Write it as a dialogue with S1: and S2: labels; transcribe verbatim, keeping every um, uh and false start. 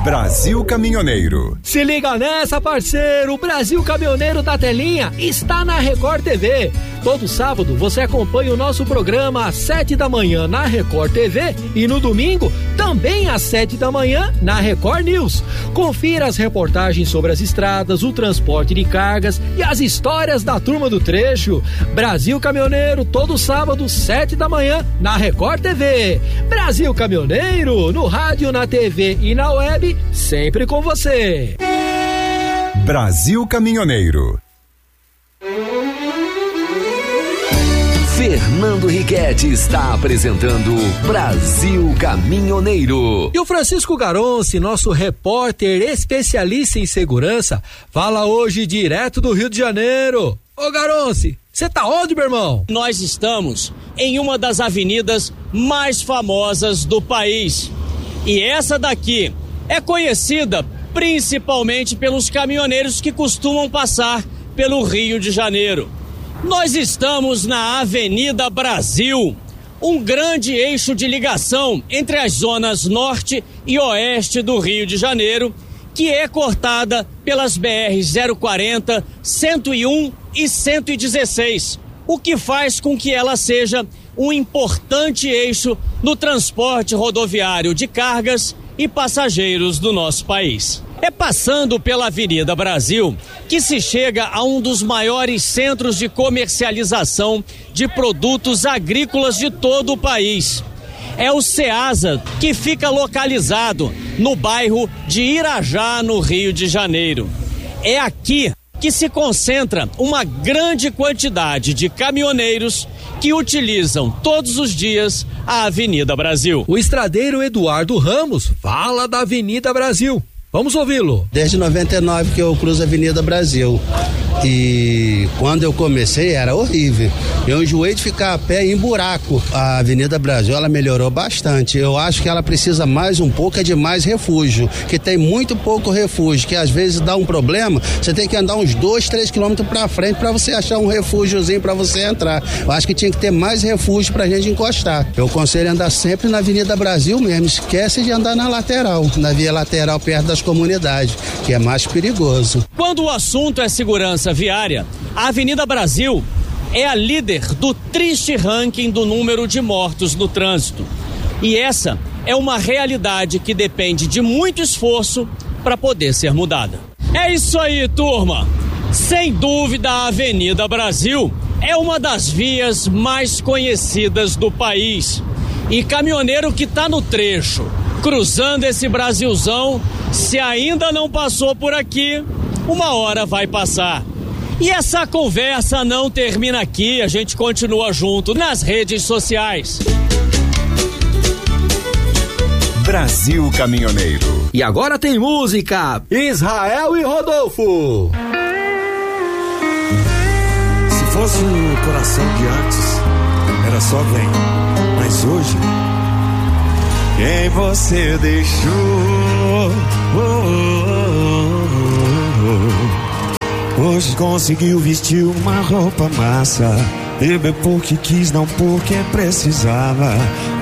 S1: Brasil Caminhoneiro.
S2: Se liga nessa, parceiro, o Brasil Caminhoneiro da Telinha está na Record T V. Todo sábado você acompanha o nosso programa às sete da manhã na Record T V e no domingo também às sete da manhã na Record News. Confira as reportagens sobre as estradas, o transporte de cargas e as histórias da turma do trecho. Brasil Caminhoneiro, todo sábado, sete da manhã na Record T V. Brasil Caminhoneiro, no rádio, na T V e na web, sempre com você.
S1: Brasil Caminhoneiro.
S3: Fernando Riquetti está apresentando Brasil Caminhoneiro.
S2: E o Francisco Garonci, nosso repórter especialista em segurança, fala hoje direto do Rio de Janeiro. Ô Garonci, você tá onde, meu irmão?
S4: Nós estamos em uma das avenidas mais famosas do país. E essa daqui é conhecida principalmente pelos caminhoneiros que costumam passar pelo Rio de Janeiro. Nós estamos na Avenida Brasil, um grande eixo de ligação entre as zonas norte e oeste do Rio de Janeiro, que é cortada pelas B R zero quarenta, cento e um e cento e dezesseis, o que faz com que ela seja um importante eixo no transporte rodoviário de cargas e passageiros do nosso país. É passando pela Avenida Brasil que se chega a um dos maiores centros de comercialização de produtos agrícolas de todo o país. É o Ceasa, que fica localizado no bairro de Irajá, no Rio de Janeiro. É aqui que se concentra uma grande quantidade de caminhoneiros que utilizam todos os dias a Avenida Brasil.
S2: O estradeiro Eduardo Ramos fala da Avenida Brasil. Vamos ouvi-lo.
S5: Desde noventa e nove que eu cruzo a Avenida Brasil. E quando eu comecei era horrível. Eu enjoei de ficar a pé em buraco. A Avenida Brasil, ela melhorou bastante. Eu acho que ela precisa mais um pouco, é de mais refúgio. Que tem muito pouco refúgio, que às vezes dá um problema, você tem que andar uns dois, três quilômetros pra frente pra você achar um refúgiozinho pra você entrar. Eu acho que tinha que ter mais refúgio pra gente encostar. Eu aconselho andar sempre na Avenida Brasil mesmo. Esquece de andar na lateral, na via lateral perto das comunidades, que é mais perigoso.
S4: Quando o assunto é segurança viária, a Avenida Brasil é a líder do triste ranking do número de mortos no trânsito. E essa é uma realidade que depende de muito esforço para poder ser mudada. É isso aí, turma! Sem dúvida, a Avenida Brasil é uma das vias mais conhecidas do país. E caminhoneiro que tá no trecho, cruzando esse Brasilzão, se ainda não passou por aqui, uma hora vai passar. E essa conversa não termina aqui, a gente continua junto nas redes sociais.
S1: Brasil Caminhoneiro.
S2: E agora tem música, Israel e Rodolfo.
S6: Se fosse o coração de antes, era só vem, mas hoje, quem você deixou, oh, oh, oh, oh. Hoje conseguiu vestir uma roupa massa, bebeu porque quis, não porque precisava.